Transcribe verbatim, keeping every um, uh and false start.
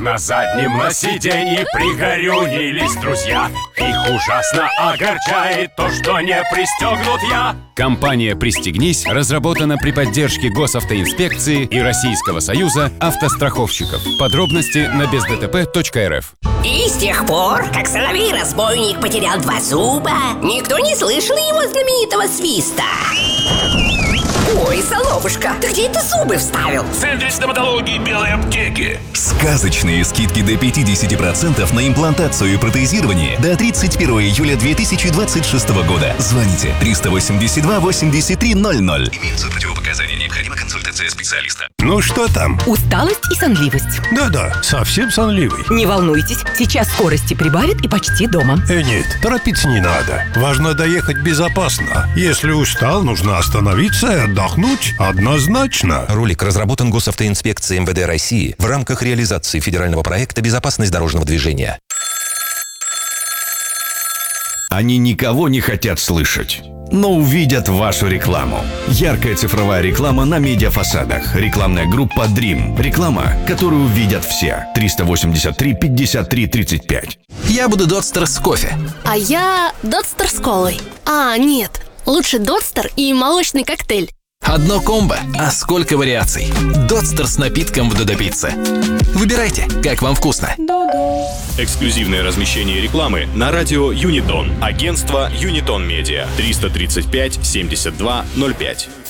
на заднем на сиденье пригорюнились друзья. Их ужасно огорчает то, что не пристегнут я. Компания «Пристегнись» разработана при поддержке Госавтоинспекции и Российского союза автостраховщиков. Подробности на без дэ тэ пэ точка эр эф. И с тех пор, как соловей-разбойник потерял два зуба, никто не слышал его знаменитого свиста. Ой, Соловушка, ты где это зубы вставил? В центре стоматологии белой аптеки. Сказочные скидки до пятьдесят процентов на имплантацию и протезирование до тридцать первого июля две тысячи двадцать шестого года. Звоните триста восемьдесят два восемьдесят три ноль ноль. Имеются противопоказания, необходима консультация специалиста. Ну что там? Усталость и сонливость. Да-да, совсем сонливый. Не волнуйтесь, сейчас скорости прибавит и почти дома. Э, нет, торопиться не надо. Важно доехать безопасно. Если устал, нужно остановиться и отдохнуть однозначно. Ролик разработан Госавтоинспекцией эм вэ дэ России в рамках реализации федерального проекта «Безопасность дорожного движения». Они никого не хотят слышать, но увидят вашу рекламу. Яркая цифровая реклама на медиафасадах. Рекламная группа Dream. Реклама, которую увидят все. триста восемьдесят три пятьдесят три тридцать пять. Я буду Дотстер с кофе. А я Дотстер с колой. А, нет, лучше Дотстер и молочный коктейль. Одно комбо, а сколько вариаций. Дотстер с напитком в Додо Пицце. Выбирайте, как вам вкусно. Эксклюзивное размещение рекламы на радио Юнитон. Агентство Юнитон Медиа. триста тридцать пять семьдесят два ноль пять.